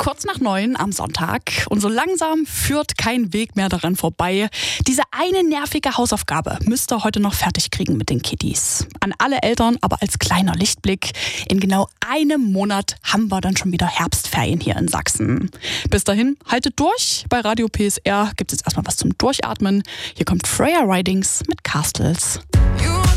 kurz nach 9 am Sonntag und so langsam führt kein Weg mehr daran vorbei. Diese eine nervige Hausaufgabe müsst ihr heute noch fertig kriegen mit den Kiddies. An alle Eltern, aber als kleiner Lichtblick, in genau einem Monat haben wir dann schon wieder Herbstferien hier in Sachsen. Bis dahin, haltet durch. Bei Radio PSR gibt es erstmal was zum Durchatmen. Hier kommt Freya Ridings mit Castles.